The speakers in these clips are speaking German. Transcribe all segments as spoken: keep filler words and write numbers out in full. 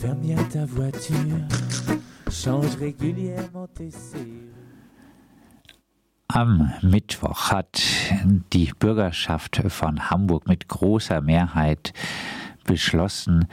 Ferme bien ta voiture, change régulièrement tes serrures. Am Mittwoch hat die Bürgerschaft von Hamburg mit großer Mehrheit beschlossen,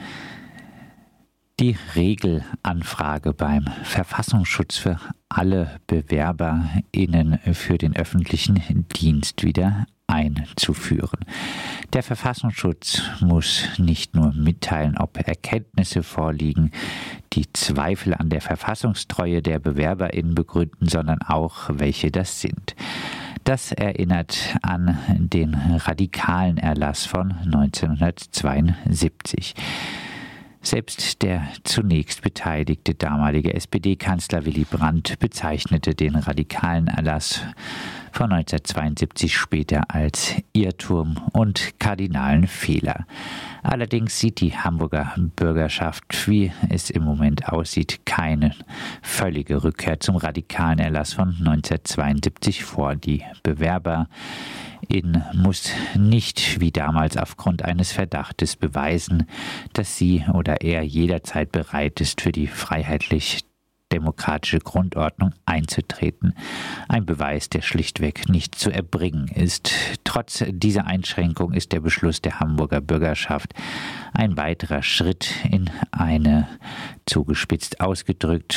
die Regelanfrage beim Verfassungsschutz für alle BewerberInnen für den öffentlichen Dienst wieder einzuführen. Der Verfassungsschutz muss nicht nur mitteilen, ob Erkenntnisse vorliegen, die Zweifel an der Verfassungstreue der BewerberInnen begründen, sondern auch, welche das sind. Das erinnert an den radikalen Erlass von neunzehnhundertzweiundsiebzig. Selbst der zunächst beteiligte damalige S P D-Kanzler Willy Brandt bezeichnete den radikalen Erlass von neunzehnhundertzweiundsiebzig später als Irrtum und kardinalen Fehler. Allerdings sieht die Hamburger Bürgerschaft, wie es im Moment aussieht, keine völlige Rückkehr zum radikalen Erlass von neunzehnhundertzweiundsiebzig vor. Die Bewerber In muss nicht wie damals aufgrund eines Verdachtes beweisen, dass sie oder er jederzeit bereit ist, für die freiheitlich-demokratische Grundordnung einzutreten. Ein Beweis, der schlichtweg nicht zu erbringen ist. Trotz dieser Einschränkung ist der Beschluss der Hamburger Bürgerschaft ein weiterer Schritt in eine, zugespitzt ausgedrückt,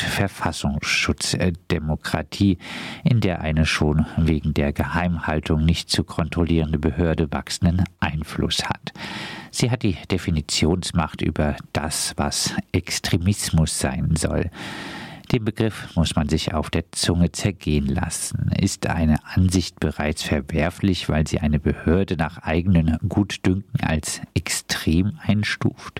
Verfassungsschutzdemokratie, in der eine schon wegen der Geheimhaltung nicht zu kontrollierende Behörde wachsenden Einfluss hat. Sie hat die Definitionsmacht über das, was Extremismus sein soll. Den Begriff muss man sich auf der Zunge zergehen lassen. Ist eine Ansicht bereits verwerflich, weil sie eine Behörde nach eigenen Gutdünken als extrem einstuft?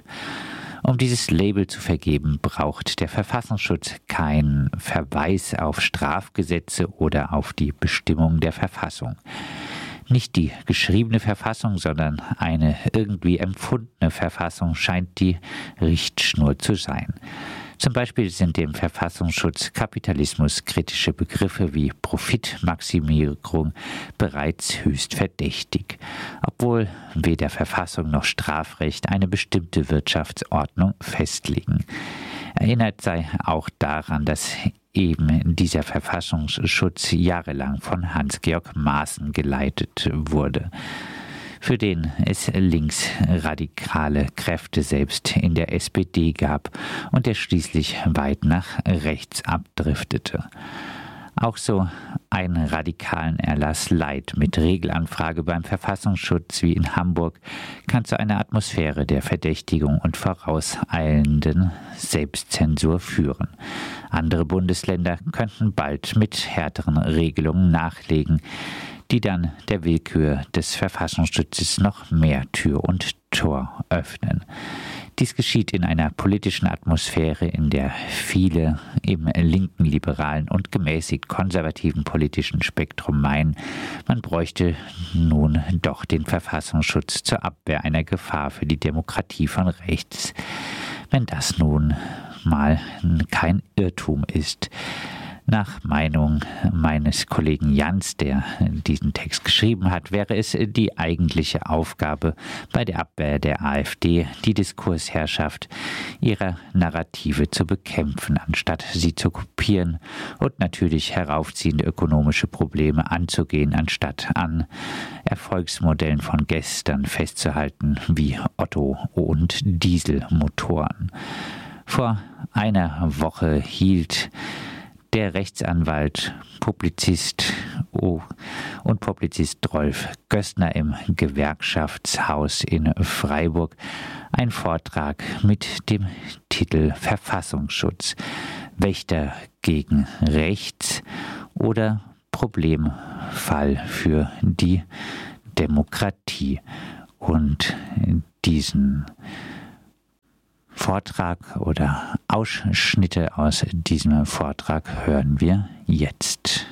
Um dieses Label zu vergeben, braucht der Verfassungsschutz keinen Verweis auf Strafgesetze oder auf die Bestimmungen der Verfassung. Nicht die geschriebene Verfassung, sondern eine irgendwie empfundene Verfassung scheint die Richtschnur zu sein. Zum Beispiel sind dem Verfassungsschutz kapitalismuskritische Begriffe wie Profitmaximierung bereits höchst verdächtig, obwohl weder Verfassung noch Strafrecht eine bestimmte Wirtschaftsordnung festlegen. Erinnert sei auch daran, dass eben dieser Verfassungsschutz jahrelang von Hans-Georg Maaßen geleitet wurde, für den es linksradikale Kräfte selbst in der S P D gab und der schließlich weit nach rechts abdriftete. Auch so einen radikalen Erlass Light mit Regelanfrage beim Verfassungsschutz wie in Hamburg kann zu einer Atmosphäre der Verdächtigung und vorauseilenden Selbstzensur führen. Andere Bundesländer könnten bald mit härteren Regelungen nachlegen, die dann der Willkür des Verfassungsschutzes noch mehr Tür und Tor öffnen. Dies geschieht in einer politischen Atmosphäre, in der viele im linken, liberalen und gemäßigt konservativen politischen Spektrum meinen, man bräuchte nun doch den Verfassungsschutz zur Abwehr einer Gefahr für die Demokratie von rechts. Wenn das nun mal kein Irrtum ist. Nach Meinung meines Kollegen Jans, der diesen Text geschrieben hat, wäre es die eigentliche Aufgabe bei der Abwehr der AfD, die Diskursherrschaft ihrer Narrative zu bekämpfen, anstatt sie zu kopieren und natürlich heraufziehende ökonomische Probleme anzugehen, anstatt an Erfolgsmodellen von gestern festzuhalten, wie Otto- und Dieselmotoren. Vor einer Woche hielt der Rechtsanwalt, Publizist oh, und Publizist Rolf Gößner im Gewerkschaftshaus in Freiburg einen Vortrag mit dem Titel Verfassungsschutz, Wächter gegen Rechts oder Problemfall für die Demokratie. Und diesen Vortrag oder Ausschnitte aus diesem Vortrag hören wir jetzt.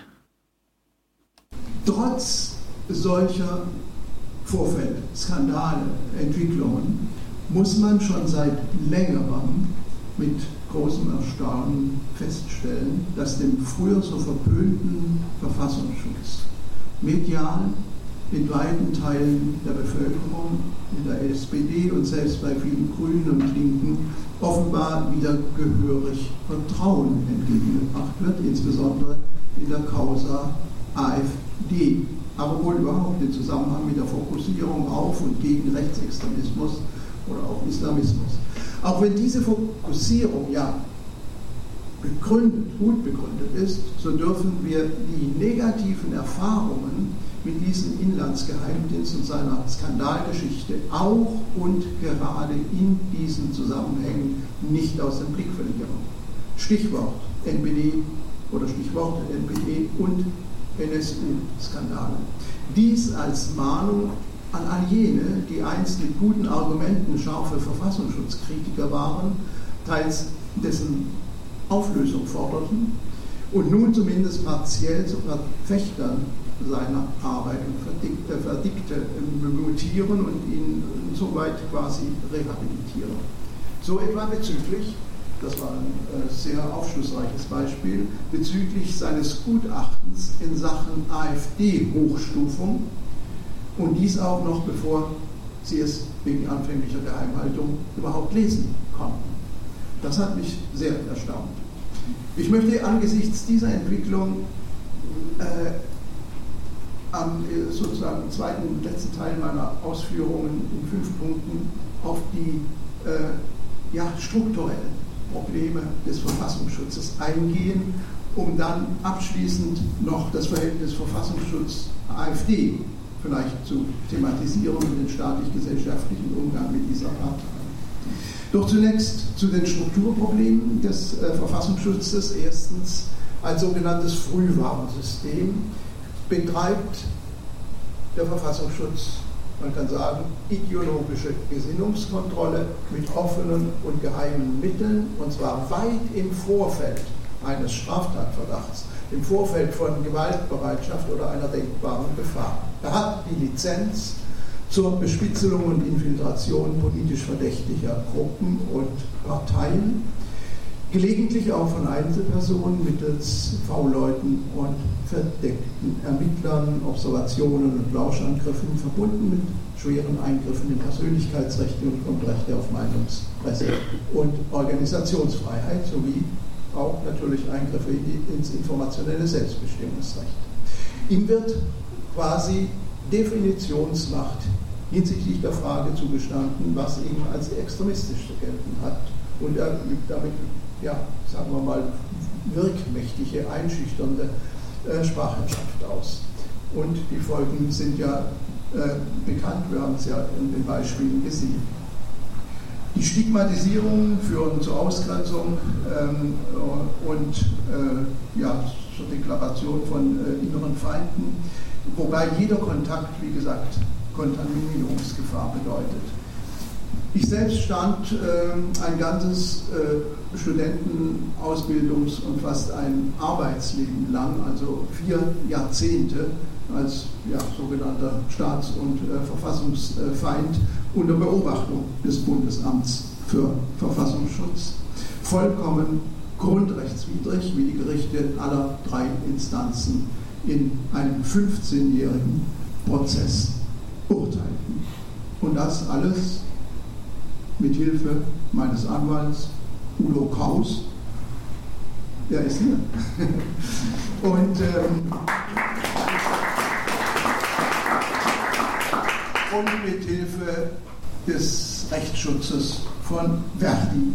Trotz solcher Vorfälle, Skandale, Entwicklungen muss man schon seit längerem mit großem Erstaunen feststellen, dass dem früher so verpönten Verfassungsschutz medial, in weiten Teilen der Bevölkerung, in der S P D und selbst bei vielen Grünen und Linken offenbar wieder gehörig Vertrauen entgegengebracht wird, insbesondere in der Causa AfD, aber wohl überhaupt im Zusammenhang mit der Fokussierung auf und gegen Rechtsextremismus oder auch Islamismus. Auch wenn diese Fokussierung ja begründet, gut begründet ist, so dürfen wir die negativen Erfahrungen mit diesem Inlandsgeheimdienst und seiner Skandalgeschichte auch und gerade in diesen Zusammenhängen nicht aus dem Blick verlieren. Stichwort N P D oder Stichwort N P D und N S U-Skandale. Dies als Mahnung an all jene, die einst mit guten Argumenten scharfe Verfassungsschutzkritiker waren, teils dessen Auflösung forderten und nun zumindest partiell zu Verfechtern seiner Arbeit und Verdickte mutieren und ihn soweit quasi rehabilitieren. So etwa bezüglich, das war ein sehr aufschlussreiches Beispiel, bezüglich seines Gutachtens in Sachen AfD-Hochstufung und dies auch noch bevor sie es wegen anfänglicher Geheimhaltung überhaupt lesen konnten. Das hat mich sehr erstaunt. Ich möchte angesichts dieser Entwicklung äh, am sozusagen zweiten und letzten Teil meiner Ausführungen in fünf Punkten auf die äh, ja, strukturellen Probleme des Verfassungsschutzes eingehen, um dann abschließend noch das Verhältnis Verfassungsschutz-AfD vielleicht zu thematisieren und den staatlich-gesellschaftlichen Umgang mit dieser Partei. Doch zunächst zu den Strukturproblemen des äh, Verfassungsschutzes. Erstens, ein sogenanntes Frühwarnsystem betreibt der Verfassungsschutz, man kann sagen, ideologische Gesinnungskontrolle mit offenen und geheimen Mitteln, und zwar weit im Vorfeld eines Straftatverdachts, im Vorfeld von Gewaltbereitschaft oder einer denkbaren Gefahr. Er hat die Lizenz zur Bespitzelung und Infiltration politisch verdächtiger Gruppen und Parteien, gelegentlich auch von Einzelpersonen mittels V-Leuten und verdeckten Ermittlern, Observationen und Lauschangriffen, verbunden mit schweren Eingriffen in Persönlichkeitsrechte und Grundrechte auf Meinungs-, Presse- und Organisationsfreiheit, sowie auch natürlich Eingriffe ins informationelle Selbstbestimmungsrecht. Ihm wird quasi Definitionsmacht hinsichtlich der Frage zugestanden, was ihm als extremistisch zu gelten hat. Und er übt damit, ja, sagen wir mal, wirkmächtige, einschüchternde äh, Sprachherrschaft aus. Und die Folgen sind ja äh, bekannt, wir haben es ja in den Beispielen gesehen. Die Stigmatisierungen führen zur Ausgrenzung ähm, und äh, ja, zur Deklaration von äh, inneren Feinden, wobei jeder Kontakt, wie gesagt, Kontaminierungsgefahr bedeutet. Ich selbst stand äh, ein ganzes äh, Studenten-, Ausbildungs- und fast ein Arbeitsleben lang, also vier Jahrzehnte als ja, sogenannter Staats- und äh, Verfassungsfeind unter Beobachtung des Bundesamts für Verfassungsschutz. Vollkommen grundrechtswidrig, wie die Gerichte aller drei Instanzen in einem fünfzehnjährigen Prozess urteilten. Und das alles mit Hilfe meines Anwalts Udo Kraus, der ist hier. Und, ähm, und mit Hilfe des Rechtsschutzes von Verdi.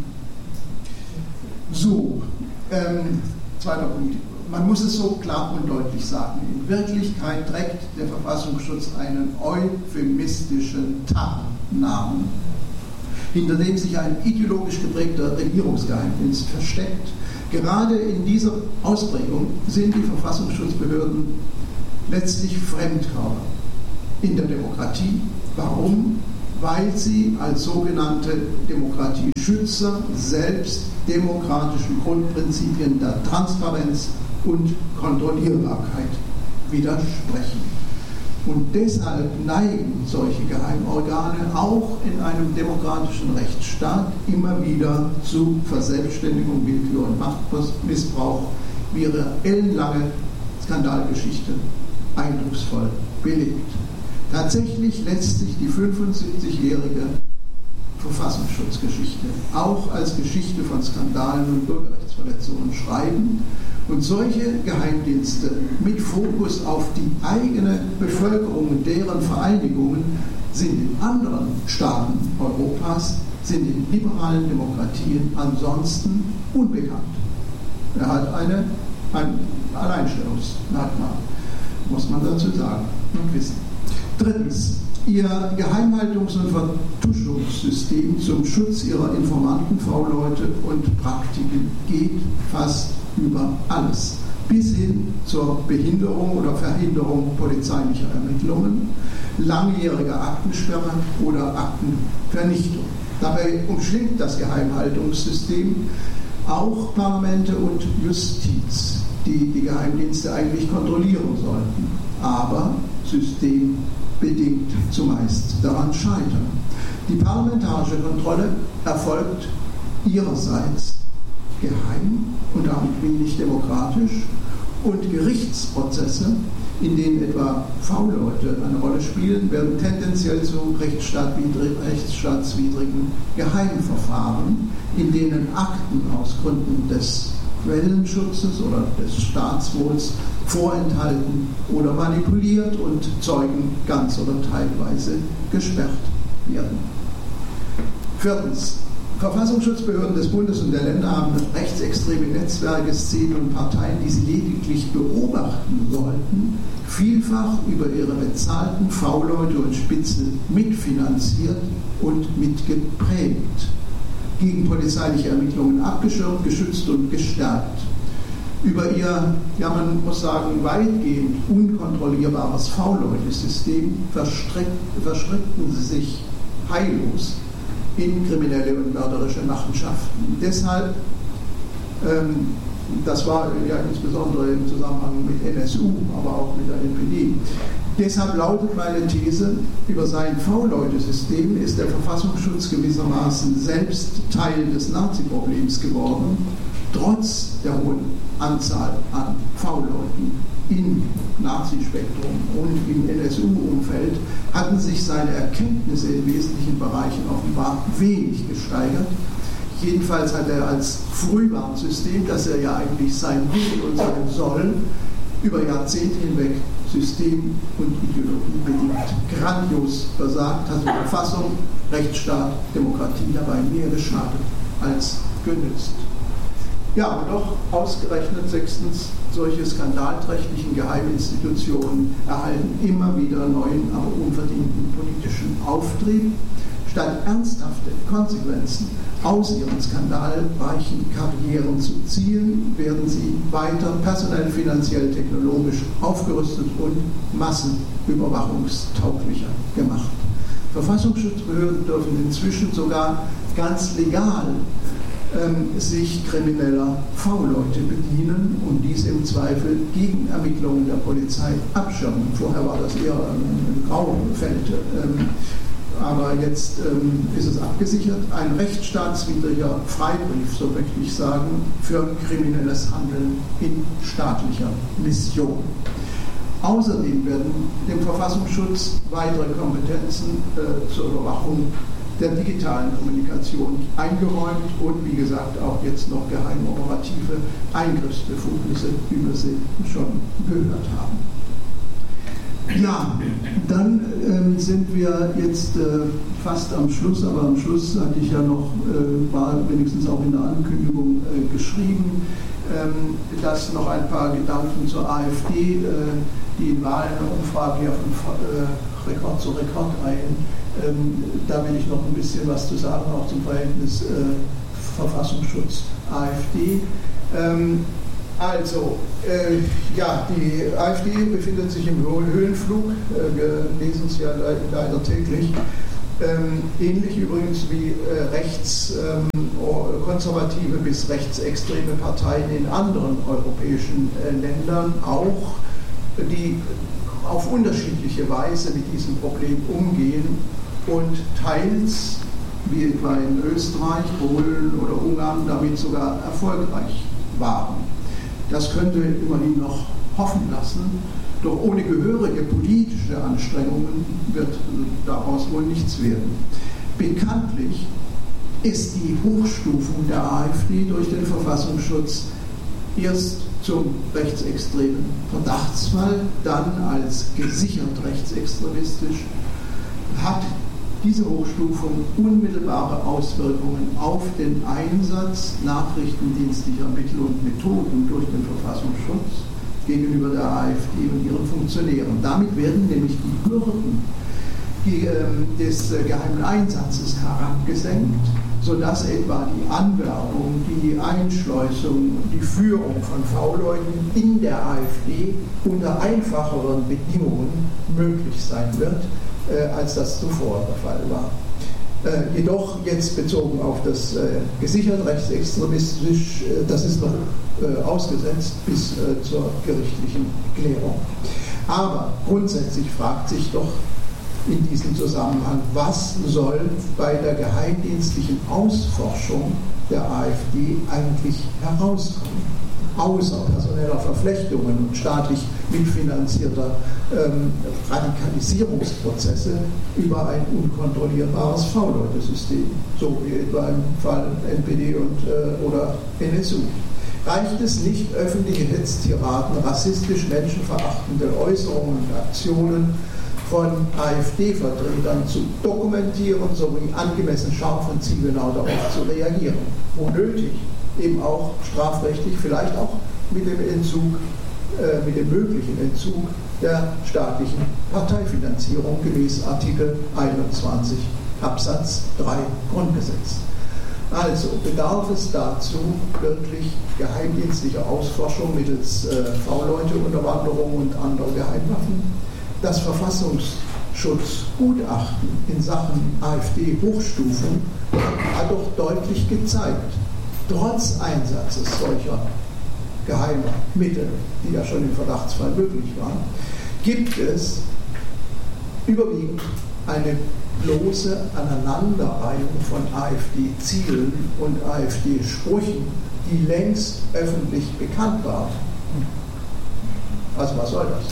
So, ähm, zweiter Punkt. Man muss es so klar und deutlich sagen. In Wirklichkeit trägt der Verfassungsschutz einen euphemistischen Tarnnamen, hinter dem sich ein ideologisch geprägter Regierungsgeheimdienst versteckt. Gerade in dieser Ausprägung sind die Verfassungsschutzbehörden letztlich Fremdkörper in der Demokratie. Warum? Weil sie als sogenannte Demokratieschützer selbst demokratischen Grundprinzipien der Transparenz und Kontrollierbarkeit widersprechen. Und deshalb neigen solche Geheimorgane auch in einem demokratischen Rechtsstaat immer wieder zu Verselbstständigung, Willkür und Machtmissbrauch, wie ihre ellenlange Skandalgeschichte eindrucksvoll belegt. Tatsächlich lässt sich die fünfundsiebzigjährige Verfassungsschutzgeschichte auch als Geschichte von Skandalen und Bürgerrechtsverletzungen schreiben. Und solche Geheimdienste mit Fokus auf die eigene Bevölkerung und deren Vereinigungen sind in anderen Staaten Europas, sind in liberalen Demokratien ansonsten unbekannt. Er hat eine, ein Alleinstellungsmerkmal, muss man dazu sagen und wissen. Drittens, Ihr Geheimhaltungs- und Vertuschungssystem zum Schutz Ihrer Informanten, V-Leute und Praktiken geht fast über alles, bis hin zur Behinderung oder Verhinderung polizeilicher Ermittlungen, langjährige Aktensperre oder Aktenvernichtung. Dabei umschlingt das Geheimhaltungssystem auch Parlamente und Justiz, die die Geheimdienste eigentlich kontrollieren sollten, aber systembedingt zumeist daran scheitern. Die parlamentarische Kontrolle erfolgt ihrerseits geheim und damit wenig demokratisch, und Gerichtsprozesse, in denen etwa V-Leute eine Rolle spielen, werden tendenziell zu rechtsstaatswidrigen Geheimverfahren, in denen Akten aus Gründen des Quellenschutzes oder des Staatswohls vorenthalten oder manipuliert und Zeugen ganz oder teilweise gesperrt werden. Viertens. Verfassungsschutzbehörden des Bundes und der Länder haben rechtsextreme Netzwerke, Szenen und Parteien, die sie lediglich beobachten sollten, vielfach über ihre bezahlten V-Leute und Spitzel mitfinanziert und mitgeprägt, gegen polizeiliche Ermittlungen abgeschirmt, geschützt und gestärkt. Über ihr, ja man muss sagen, weitgehend unkontrollierbares V-Leute-System verschreckten sie sich heillos in kriminelle und mörderische Machenschaften. Deshalb, ähm, das war ja insbesondere im Zusammenhang mit N S U, aber auch mit der N P D, deshalb lautet meine These, über sein V-Leute-System ist der Verfassungsschutz gewissermaßen selbst Teil des Nazi-Problems geworden, trotz der hohen Anzahl an V-Leuten im Nazi-Spektrum und im N S U-Umfeld hatten sich seine Erkenntnisse in wesentlichen Bereichen offenbar wenig gesteigert. Jedenfalls hat er als Frühwarnsystem, das er ja eigentlich sein will und sein soll, über Jahrzehnte hinweg System und Ideologie bedingt grandios versagt, hat die Verfassung, Rechtsstaat, Demokratie dabei mehr geschadet als genützt. Ja, aber doch ausgerechnet sechstens, solche skandalträchtigen Geheiminstitutionen erhalten immer wieder neuen, aber unverdienten politischen Auftrieb. Statt ernsthafte Konsequenzen aus ihren skandalreichen Karrieren zu ziehen, werden sie weiter personell, finanziell, technologisch aufgerüstet und massenüberwachungstauglicher gemacht. Verfassungsschutzbehörden dürfen inzwischen sogar ganz legal ähm, sich krimineller V-Leute bedienen und dies im Zweifel gegen Ermittlungen der Polizei abschirmen. Vorher war das eher ein Graufeld. Ähm, Aber jetzt ähm, ist es abgesichert, ein rechtsstaatswidriger Freibrief, so möchte ich sagen, für kriminelles Handeln in staatlicher Mission. Außerdem werden dem Verfassungsschutz weitere Kompetenzen äh, zur Überwachung der digitalen Kommunikation eingeräumt und wie gesagt auch jetzt noch geheimoperative Eingriffsbefugnisse, wie wir sie schon gehört haben. Ja, dann ähm, sind wir jetzt äh, fast am Schluss, aber am Schluss hatte ich ja noch, äh, war wenigstens auch in der Ankündigung äh, geschrieben, ähm, dass noch ein paar Gedanken zur AfD, äh, die in Wahlen eine Umfrage ja von äh, Rekord zu Rekord eilen. Ähm, da will ich noch ein bisschen was zu sagen, auch zum Verhältnis äh, Verfassungsschutz AfD. Ähm, Also, äh, ja, die AfD befindet sich im Höhenflug, äh, wir lesen es ja le leider täglich, ähm, ähnlich übrigens wie äh, rechts, ähm, konservative bis rechtsextreme Parteien in anderen europäischen äh, Ländern auch, die auf unterschiedliche Weise mit diesem Problem umgehen und teils, wie etwa in Österreich, Polen oder Ungarn, damit sogar erfolgreich waren. Das könnte immerhin noch hoffen lassen. Doch ohne gehörige politische Anstrengungen wird daraus wohl nichts werden. Bekanntlich ist die Hochstufung der AfD durch den Verfassungsschutz erst zum rechtsextremen Verdachtsfall, dann als gesichert rechtsextremistisch, hat diese Hochstufung unmittelbare Auswirkungen auf den Einsatz nachrichtendienstlicher Mittel und Methoden durch den Verfassungsschutz gegenüber der AfD und ihren Funktionären. Damit werden nämlich die Hürden des geheimen Einsatzes herabgesenkt, sodass etwa die Anwerbung, die Einschleusung, die Führung von V-Leuten in der AfD unter einfacheren Bedingungen möglich sein wird, äh, als das zuvor der Fall war. Äh, jedoch jetzt bezogen auf das äh, gesichert rechtsextremistisch, äh, das ist noch äh, ausgesetzt bis äh, zur gerichtlichen Klärung. Aber grundsätzlich fragt sich doch in diesem Zusammenhang, was soll bei der geheimdienstlichen Ausforschung der AfD eigentlich herauskommen, außer personeller Verflechtungen und staatlich mitfinanzierter ähm, Radikalisierungsprozesse über ein unkontrollierbares V-Leute-System, so wie etwa im Fall N P D und, äh, oder N S U. Reicht es nicht, öffentliche Hetztiraden, rassistisch menschenverachtende Äußerungen und Aktionen von AfD-Vertretern zu dokumentieren sowie angemessen scharf und zielgenau darauf zu reagieren? Wo nötig, eben auch strafrechtlich, vielleicht auch mit dem Entzug, äh, mit dem möglichen Entzug der staatlichen Parteifinanzierung gemäß Artikel einundzwanzig Absatz drei Grundgesetz. Also bedarf es dazu wirklich geheimdienstlicher Ausforschung mittels äh, V-Leute-Unterwanderung und anderer Geheimwaffen. Das Verfassungsschutzgutachten in Sachen AfD-Hochstufung hat doch deutlich gezeigt, trotz Einsatzes solcher geheimer Mittel, die ja schon im Verdachtsfall möglich waren, gibt es überwiegend eine bloße Aneinanderreihung von AfD-Zielen und AfD-Sprüchen, die längst öffentlich bekannt waren. Also was soll das?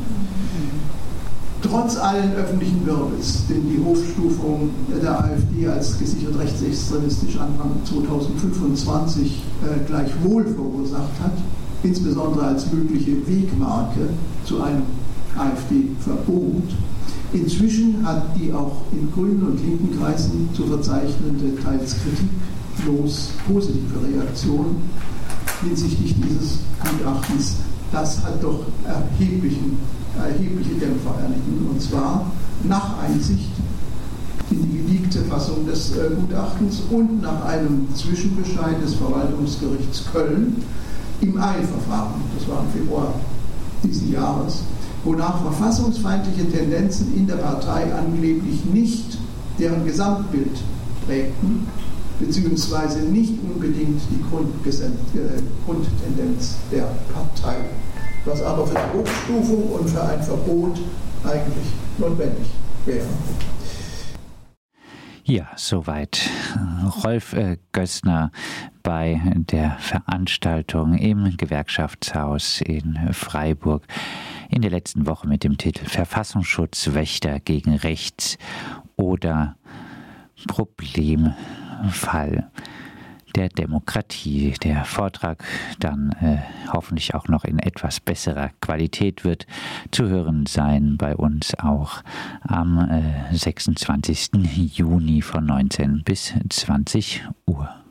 Trotz allen öffentlichen Wirbels, den die Hochstufung der AfD als gesichert rechtsextremistisch Anfang zweitausendfünfundzwanzig äh, gleichwohl verursacht hat, insbesondere als mögliche Wegmarke zu einem AfD-Verbot, inzwischen hat die auch in grünen und linken Kreisen zu verzeichnende, teils kritiklos positive Reaktion hinsichtlich dieses Gutachtens, das hat doch erheblichen, erhebliche Dämpfer erlitten, und zwar nach Einsicht in die geleakte Fassung des äh, Gutachtens und nach einem Zwischenbescheid des Verwaltungsgerichts Köln im Eilverfahren, das war im Februar diesen Jahres, wonach verfassungsfeindliche Tendenzen in der Partei angeblich nicht deren Gesamtbild prägten, beziehungsweise nicht unbedingt die Grundtendenz der Partei, was aber für die Hochstufung und für ein Verbot eigentlich notwendig wäre. Ja, soweit Rolf äh, Gößner bei der Veranstaltung im Gewerkschaftshaus in Freiburg in der letzten Woche mit dem Titel Verfassungsschutz, Wächter gegen Rechts oder Problemfall der Demokratie. Der Vortrag dann äh, hoffentlich auch noch in etwas besserer Qualität wird zu hören sein bei uns auch am äh, sechsundzwanzigsten Juni von neunzehn bis zwanzig Uhr.